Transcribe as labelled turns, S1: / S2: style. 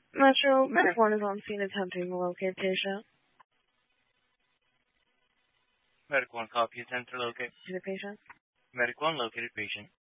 S1: Metro, Medic 1 is on scene attempting to locate patient.
S2: Medic 1, copy, attempt to locate.
S1: The patient.
S2: Medic 1, located patient.